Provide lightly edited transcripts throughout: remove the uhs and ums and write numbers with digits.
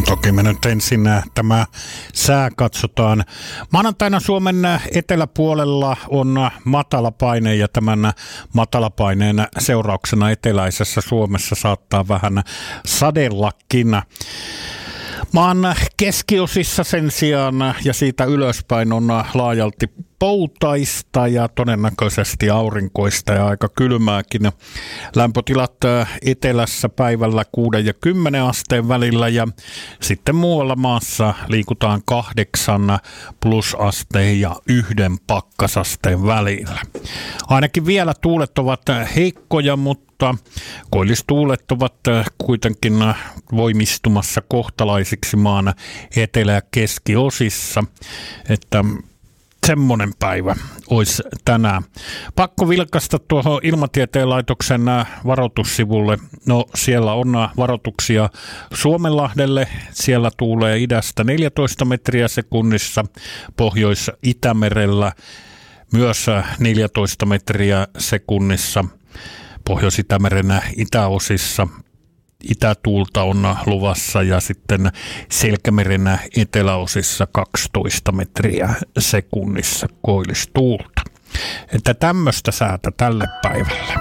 Toki me nyt ensin tämä sää katsotaan. Maanantaina Suomen eteläpuolella on matalapaine ja tämän matalapaineen seurauksena eteläisessä Suomessa saattaa vähän sadellakin. Maan keskiosissa sen sijaan ja siitä ylöspäin on laajalti poutaista ja todennäköisesti aurinkoista ja aika kylmääkin. Lämpötilat etelässä päivällä 6 ja 10 asteen välillä ja sitten muualla maassa liikutaan 8 plusasteen ja 1 pakkasasteen välillä. Ainakin vielä tuulet ovat heikkoja, mutta koillistuulet ovat kuitenkin voimistumassa kohtalaisiksi maan etelä- ja keskiosissa, että semmoinen päivä olisi tänään. Pakko vilkaista tuohon Ilmatieteen laitoksen varoitussivulle. No siellä on varoituksia Suomenlahdelle. Siellä tuulee idästä 14 metriä sekunnissa. Pohjois-Itämerellä myös 14 metriä sekunnissa. Pohjois-Itämeren itäosissa itätuulta on luvassa ja sitten Selkämeren eteläosissa 12 metriä sekunnissa koillistuulta. Että tämmöistä säätä tälle päivälle.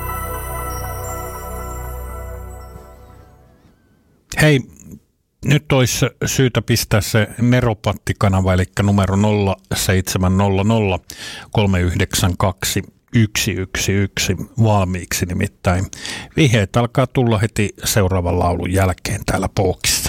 Hei, nyt olisi syytä pistää se Neropatti-kanava, eli numero 0700 392 111 valmiiksi, nimittäin vihjeet alkaa tulla heti seuraavan laulun jälkeen täällä Pookissa.